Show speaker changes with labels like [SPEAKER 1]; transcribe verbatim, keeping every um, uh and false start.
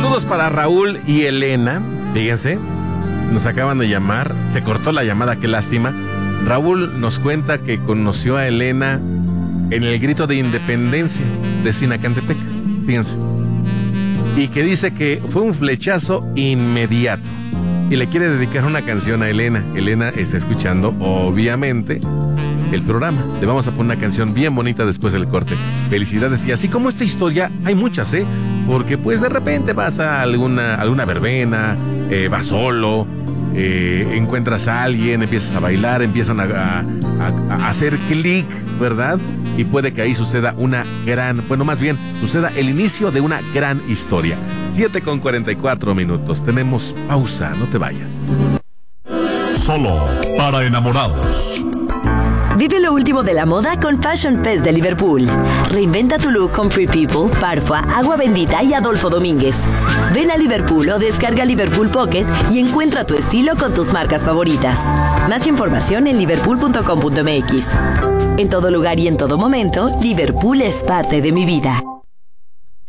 [SPEAKER 1] Saludos para Raúl y Elena. Fíjense, nos acaban de llamar. Se cortó la llamada, qué lástima. Raúl nos cuenta que conoció a Elena en el grito de independencia de Sinacantepec. Fíjense. Y que dice que fue un flechazo inmediato. Y le quiere dedicar una canción a Elena. Elena está escuchando, obviamente, el programa. Le vamos a poner una canción bien bonita después del corte. Felicidades. Y así como esta historia, hay muchas, ¿eh? Porque pues de repente vas a alguna, alguna verbena, eh, vas solo, eh, encuentras a alguien, empiezas a bailar, empiezan a, a, a hacer clic, ¿verdad? Y puede que ahí suceda una gran, bueno, más bien, suceda el inicio de una gran historia. siete con cuarenta y cuatro minutos. Tenemos pausa, no te vayas.
[SPEAKER 2] Solo para enamorados.
[SPEAKER 3] Vive lo último de la moda con Fashion Fest de Liverpool. Reinventa tu look con Free People, Parfua, Agua Bendita y Adolfo Domínguez. Ven a Liverpool o descarga Liverpool Pocket y encuentra tu estilo con tus marcas favoritas. Más información en liverpool punto com punto m x. En todo lugar y en todo momento, Liverpool es parte de mi vida.